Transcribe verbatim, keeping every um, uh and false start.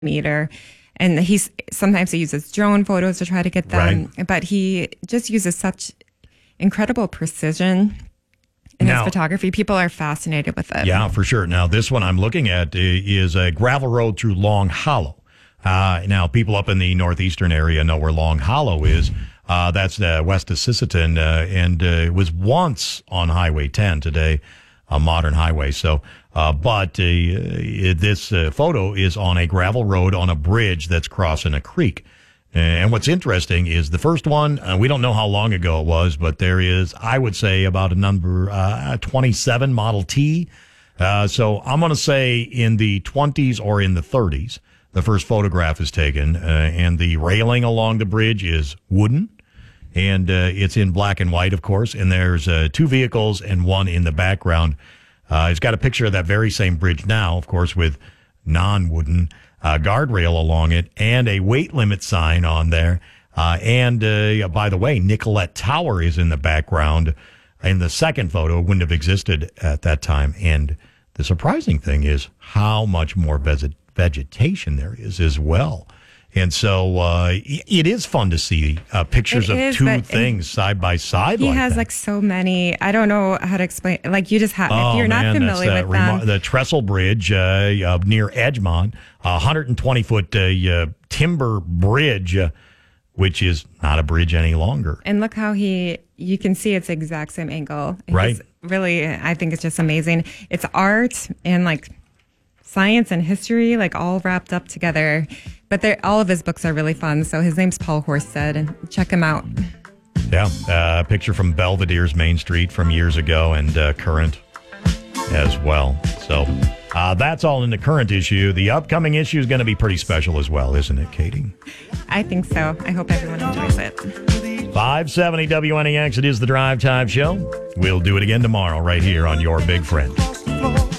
meter. And he's sometimes he uses drone photos to try to get them, right. But he just uses such incredible precision in now, his photography. People are fascinated with it. Yeah, for sure. Now, this one I'm looking at is a gravel road through Long Hollow. Uh, now, people up in the northeastern area know where Long Hollow is. Uh, that's uh, west of Sisseton, uh, and uh, it was once on Highway ten, today a modern highway. So, uh, but uh, it, this uh, photo is on a gravel road on a bridge that's crossing a creek. And what's interesting is the first one, uh, we don't know how long ago it was, but there is, I would say, about a number uh, twenty-seven Model T. Uh, so I'm going to say in the twenties or in the thirties. The first photograph is taken, uh, and the railing along the bridge is wooden, and uh, it's in black and white, of course, and there's uh, two vehicles and one in the background. Uh, it's got a picture of that very same bridge now, of course, with non-wooden uh, guardrail along it and a weight limit sign on there. Uh, and, uh, by the way, Nicollet Tower is in the background. In the second photo, it wouldn't have existed at that time. And the surprising thing is how much more vegetation vegetation there is as well. And so uh, it is fun to see uh, pictures it of is, two things side by side. He like has that. like so many. I don't know how to explain. Like you just have, oh, if you're man, not familiar with remo- them. The Trestle Bridge uh, uh, near Edgemont, a one hundred twenty foot uh, uh, timber bridge, uh, which is not a bridge any longer. And look how he, you can see it's the exact same angle. Right. He's really, I think it's just amazing. It's art and like science and history, like all wrapped up together. But all of his books are really fun. So his name's Paul Horsted, and check him out. Yeah, a uh, picture from Belvedere's Main Street from years ago and uh, current as well. So uh, that's all in the current issue. The upcoming issue is going to be pretty special as well, isn't it, Katie? I think so. I hope everyone enjoys it. five seventy W N E X, it is the Drive Time Show. We'll do it again tomorrow right here on Your Big Friend.